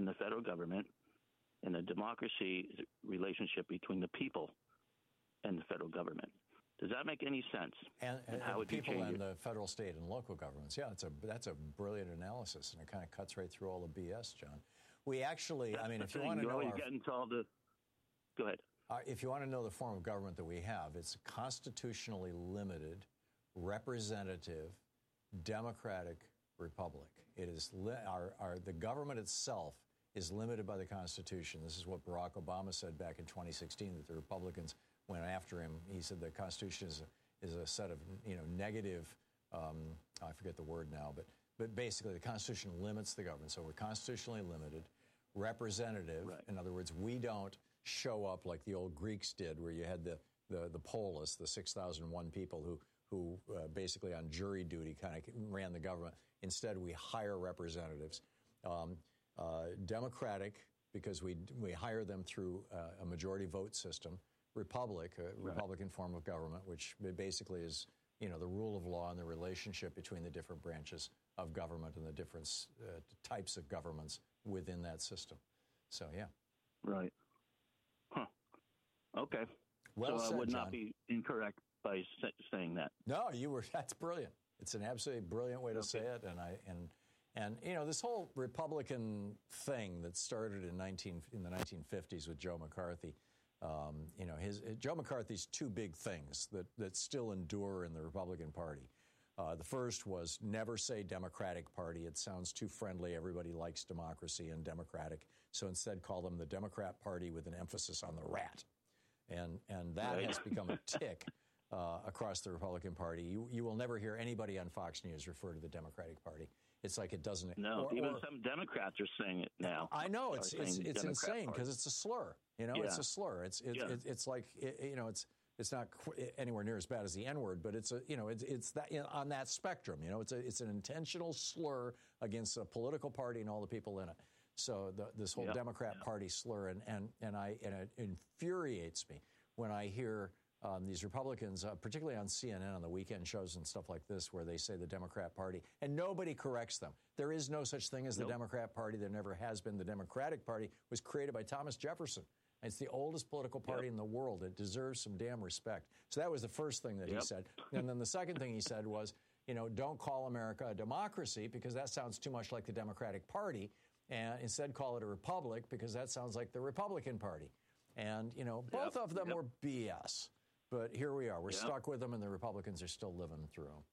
and the federal government, and a democracy is a relationship between the people and the federal government. Does that make any sense? And how would people and the federal, state, and local governments? Yeah, that's a brilliant analysis, and it kind of cuts right through all the BS, John. We actually, I mean, if you want to know, go ahead. If you want to know the form of government that we have, it's a constitutionally limited, representative, democratic republic. It is the government itself is limited by the Constitution. This is what Barack Obama said back in 2016, that the Republicans went after him. He said the Constitution is a set of negative. I forget the word now, but basically the Constitution limits the government. So we're constitutionally limited, representative. Right. In other words, we don't show up like the old Greeks did, where you had the polis, the 6,001 people who basically on jury duty kind of ran the government. Instead, we hire representatives. Democratic, because we hire them through a majority vote system. Republican form of government, which basically is, the rule of law and the relationship between the different branches of government and the different types of governments within that system. So, yeah. Right. Huh. Okay. Well so said, I would John. not be incorrect by saying that. No, you were. That's brilliant. It's an absolutely brilliant way to say it, and this whole Republican thing that started in the 1950s with Joe McCarthy. Joe McCarthy's two big things that still endure in the Republican Party. The first was never say Democratic Party. It sounds too friendly. Everybody likes democracy and Democratic. So instead call them the Democrat Party with an emphasis on the rat. And that has become a tick across the Republican Party. You will never hear anybody on Fox News refer to the Democratic Party. It's like it doesn't. No, even some Democrats are saying it now. I know it's insane because it's a slur. It's a slur. It's like it's not anywhere near as bad as the N-word, but it's that on that spectrum. It's an intentional slur against a political party and all the people in it. So this whole Democrat Party slur, and it infuriates me when I hear these Republicans, particularly on CNN on the weekend shows and stuff like this, where they say the Democrat Party, and nobody corrects them. There is no such thing as the Democrat Party. There never has been. The Democratic Party was created by Thomas Jefferson. It's the oldest political party in the world. It deserves some damn respect. So that was the first thing that he said. And then the second thing he said was, don't call America a democracy because that sounds too much like the Democratic Party. And instead call it a republic because that sounds like the Republican Party. And, both of them were BS. But here we are. We're stuck with them, and the Republicans are still living through them.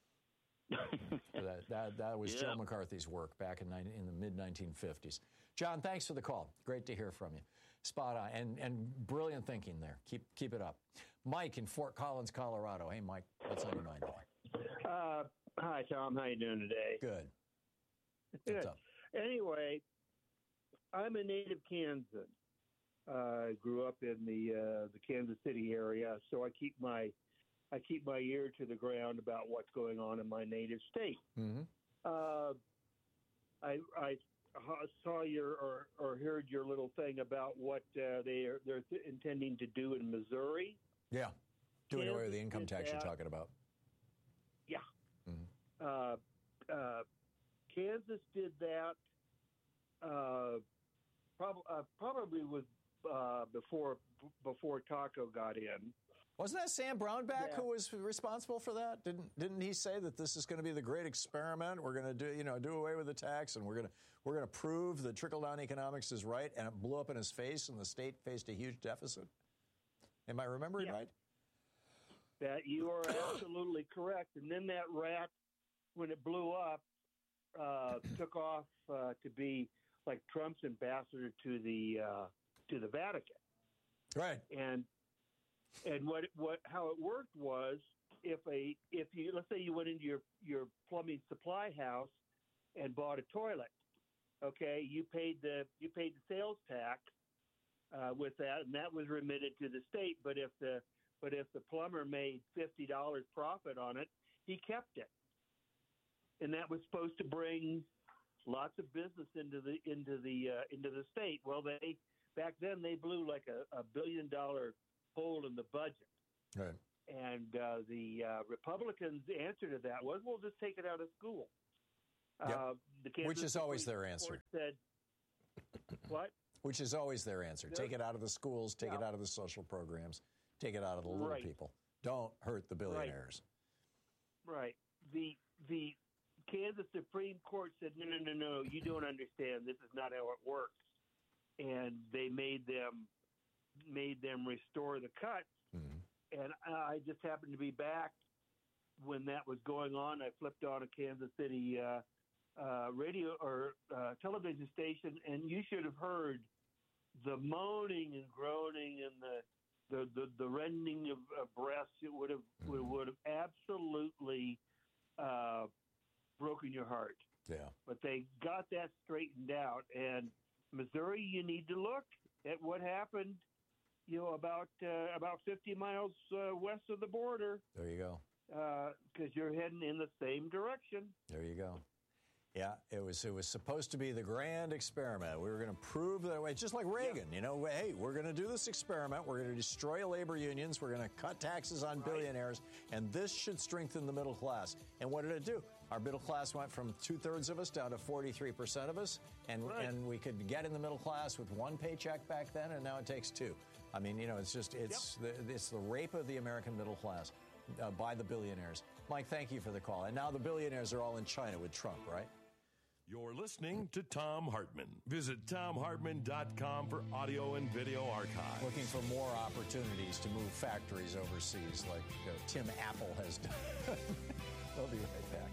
That was Joe McCarthy's work back in the mid-1950s. John, thanks for the call. Great to hear from you. Spot on. And brilliant thinking there. Keep it up. Mike in Fort Collins, Colorado. Hey, Mike, what's on your mind today? Hi, Tom. How you doing today? Good. What's up? Anyway, I'm a native Kansan. I grew up in the Kansas City area, so I keep my ear to the ground about what's going on in my native state. Mm-hmm. I saw or heard your little thing about what they're intending to do in Missouri. Yeah, doing away with the income tax you're talking about. Yeah. Mm-hmm. Kansas did that. Probably was before Taco got in. Wasn't that Sam Brownback who was responsible for that? Didn't he say that this is going to be the great experiment? We're going to do away with the tax, and we're going to prove that trickle-down economics is right, and it blew up in his face, and the state faced a huge deficit. Am I remembering right? That you are absolutely correct. And then that rat, when it blew up, took off to be like Trump's ambassador to the Vatican. Right. And how it worked was if you let's say you went into your plumbing supply house and bought a toilet, okay, you paid the sales tax with that, and that was remitted to the state. But if the plumber made $50 profit on it, he kept it, and that was supposed to bring lots of business into the state. Well, back then they blew like a $1 billion hole in the budget. Right. And the Republicans' answer to that was, we'll just take it out of school. Yep. Which is always their answer. What? Which is always their answer. Take it out of the schools, take it out of the social programs, take it out of the little people. Don't hurt the billionaires. Right. The Kansas Supreme Court said, no, you don't understand. This is not how it works. And they made them restore the cuts. Mm-hmm. And I just happened to be back when that was going on. I flipped on a Kansas City radio or television station, and you should have heard the moaning and groaning and the rending of breasts. It would have absolutely broken your heart. Yeah. But they got that straightened out. And Missouri, you need to look at what happened, about 50 miles west of the border. There you go. Because you're heading in the same direction. There you go. Yeah, it was supposed to be the grand experiment. We were going to prove that way, just like Reagan. Hey, we're going to do this experiment. We're going to destroy labor unions. We're going to cut taxes on billionaires, and this should strengthen the middle class. And what did it do? Our middle class went from 2/3 of us down to 43% of us, and we could get in the middle class with one paycheck back then, and now it takes two. I mean, it's the rape of the American middle class by the billionaires. Mike, thank you for the call. And now the billionaires are all in China with Trump, right? You're listening to Thom Hartmann. Visit ThomHartmann.com for audio and video archive. Looking for more opportunities to move factories overseas like Tim Apple has done. We'll be right back.